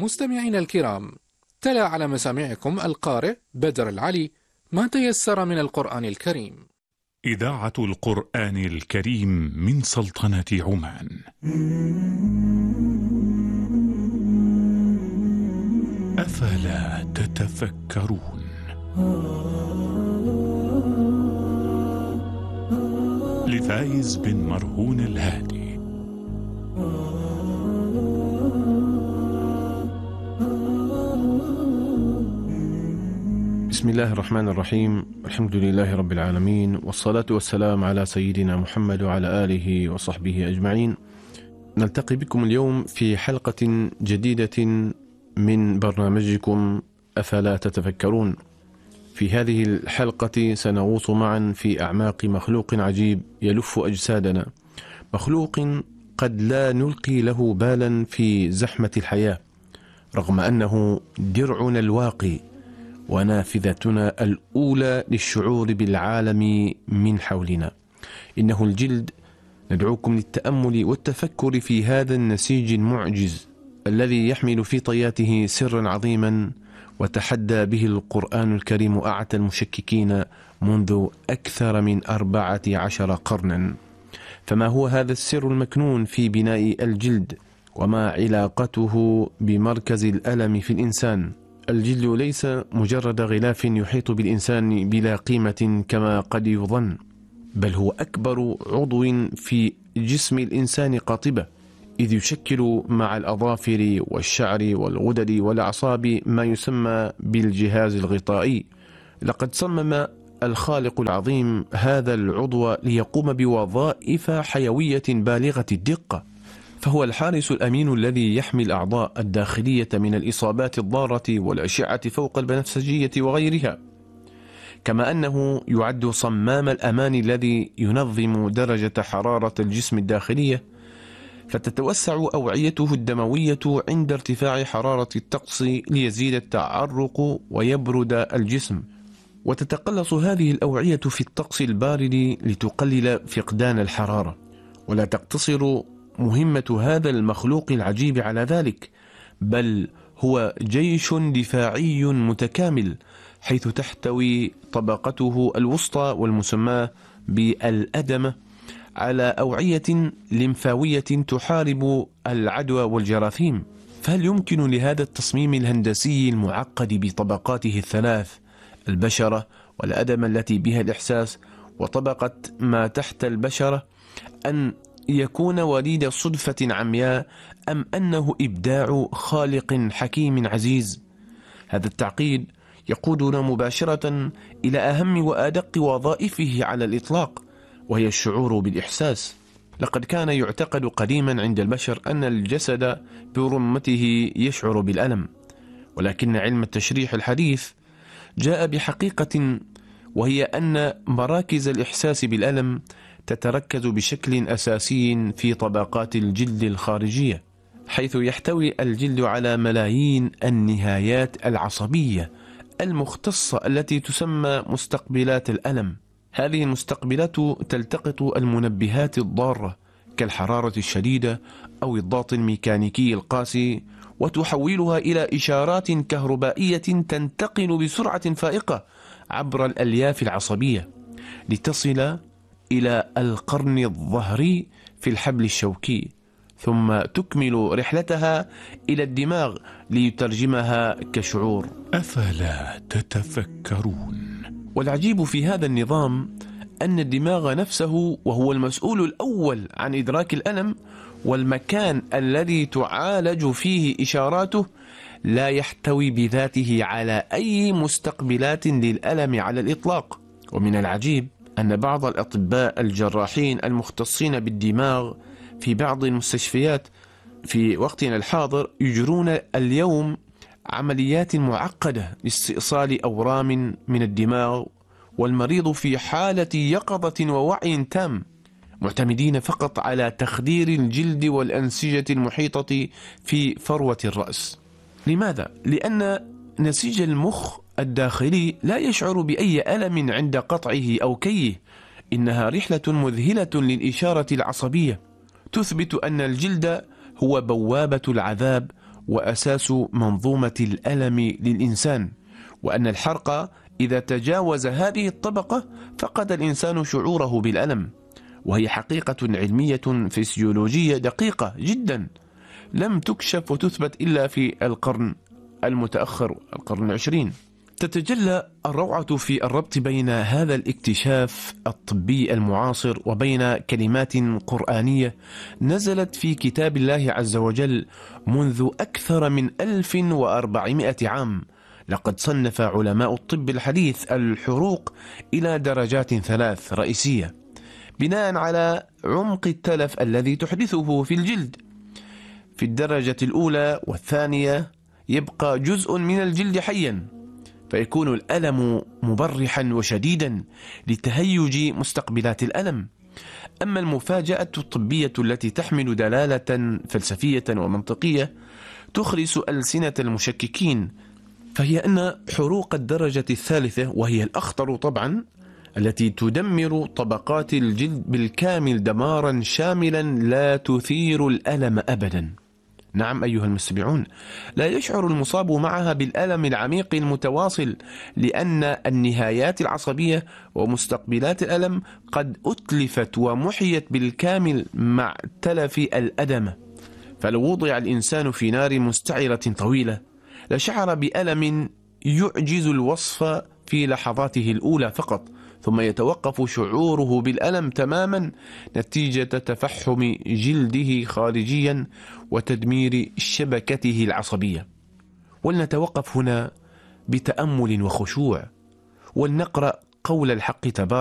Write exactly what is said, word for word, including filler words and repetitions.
مستمعينا الكرام، تلا على مسامعكم القارئ بدر العلي ما تيسر من القرآن الكريم. إذاعة القرآن الكريم من سلطنة عمان. أفلا تتفكرون؟ لفايز بن مرهون الهادي. بسم الله الرحمن الرحيم، الحمد لله رب العالمين، والصلاة والسلام على سيدنا محمد وعلى آله وصحبه أجمعين. نلتقي بكم اليوم في حلقة جديدة من برنامجكم أفلا تتفكرون. في هذه الحلقة سنغوص معا في أعماق مخلوق عجيب يلف أجسادنا، مخلوق قد لا نلقي له بالا في زحمة الحياة، رغم أنه درعنا الواقي ونافذتنا الأولى للشعور بالعالم من حولنا. إنه الجلد. ندعوكم للتأمل والتفكر في هذا النسيج المعجز الذي يحمل في طياته سرا عظيما، وتحدى به القرآن الكريم أعتى المشككين منذ أكثر من أربعة عشر قرنا. فما هو هذا السر المكنون في بناء الجلد؟ وما علاقته بمركز الألم في الإنسان؟ الجلد ليس مجرد غلاف يحيط بالإنسان بلا قيمة كما قد يظن، بل هو أكبر عضو في جسم الإنسان قاطبة، إذ يشكل مع الأظافر والشعر والغدد والأعصاب ما يسمى بالجهاز الغطائي. لقد صمم الخالق العظيم هذا العضو ليقوم بوظائف حيوية بالغة الدقة، فهو الحارس الأمين الذي يحمي الأعضاء الداخلية من الإصابات الضارة والأشعة فوق البنفسجية وغيرها، كما أنه يعد صمام الأمان الذي ينظم درجة حرارة الجسم الداخلية، فتتوسع أوعيته الدموية عند ارتفاع حرارة الطقس ليزيد التعرق ويبرد الجسم، وتتقلص هذه الأوعية في الطقس البارد لتقلل فقدان الحرارة. ولا تقتصر مهمة هذا المخلوق العجيب على ذلك، بل هو جيش دفاعي متكامل، حيث تحتوي طبقته الوسطى والمسماة بالأدمة على أوعية لمفاوية تحارب العدوى والجراثيم. فهل يمكن لهذا التصميم الهندسي المعقد بطبقاته الثلاث، البشرة والأدمة التي بها الإحساس وطبقة ما تحت البشرة، أن يكون وليد صدفة عمياء، أم أنه إبداع خالق حكيم عزيز؟ هذا التعقيد يقودنا مباشرة إلى أهم وأدق وظائفه على الإطلاق، وهي الشعور بالإحساس. لقد كان يعتقد قديما عند البشر أن الجسد برمته يشعر بالألم، ولكن علم التشريح الحديث جاء بحقيقة، وهي أن مراكز الإحساس بالألم تتركز بشكل أساسي في طبقات الجلد الخارجية، حيث يحتوي الجلد على ملايين النهايات العصبية المختصة التي تسمى مستقبلات الألم. هذه المستقبلات تلتقط المنبهات الضارة كالحرارة الشديدة أو الضغط الميكانيكي القاسي، وتحولها إلى إشارات كهربائية تنتقل بسرعة فائقة عبر الألياف العصبية لتصل إلى القرن الظهري في الحبل الشوكي، ثم تكمل رحلتها إلى الدماغ ليترجمها كشعور. أفلا تتفكرون؟ والعجيب في هذا النظام أن الدماغ نفسه، وهو المسؤول الأول عن إدراك الألم والمكان الذي تعالج فيه إشاراته، لا يحتوي بذاته على أي مستقبلات للألم على الإطلاق. ومن العجيب أن بعض الأطباء الجراحين المختصين بالدماغ في بعض المستشفيات في وقتنا الحاضر يجرون اليوم عمليات معقدة لاستئصال أورام من الدماغ، والمريض في حالة يقظة ووعي تام، معتمدين فقط على تخدير الجلد والأنسجة المحيطة في فروة الرأس. لماذا؟ لأن نسيج المخ الداخلي لا يشعر بأي ألم عند قطعه أو كيه. إنها رحلة مذهلة للإشارة العصبية تثبت أن الجلد هو بوابة العذاب وأساس منظومة الألم للإنسان، وأن الحرق إذا تجاوز هذه الطبقة فقد الإنسان شعوره بالألم، وهي حقيقة علمية فسيولوجية دقيقة جدا لم تكشف وتثبت إلا في القرن المتأخر، القرن العشرين. تتجلى الروعة في الربط بين هذا الاكتشاف الطبي المعاصر وبين كلمات قرآنية نزلت في كتاب الله عز وجل منذ أكثر من ألف وأربعمائة عام. لقد صنف علماء الطب الحديث الحروق إلى درجات ثلاث رئيسية بناء على عمق التلف الذي تحدثه في الجلد. في الدرجة الأولى والثانية يبقى جزء من الجلد حيا، فيكون الألم مبرحا وشديدا لتهيج مستقبلات الألم. أما المفاجأة الطبية التي تحمل دلالة فلسفية ومنطقية تخرس ألسنة المشككين، فهي أن حروق الدرجة الثالثة، وهي الأخطر طبعا، التي تدمر طبقات الجلد بالكامل دمارا شاملا لا تثير الألم أبدا. نعم أيها المستمعون، لا يشعر المصاب معها بالألم العميق المتواصل، لأن النهايات العصبية ومستقبلات الألم قد أتلفت ومحيت بالكامل مع تلف الأدمة. فلو وضع الإنسان في نار مستعرة طويلة لشعر بألم يعجز الوصف في لحظاته الأولى فقط، ثم يتوقف شعوره بالألم تماما نتيجة تفحم جلده خارجيا وتدمير شبكته العصبية. ولنتوقف هنا بتأمل وخشوع، ولنقرأ قول الحق تبارك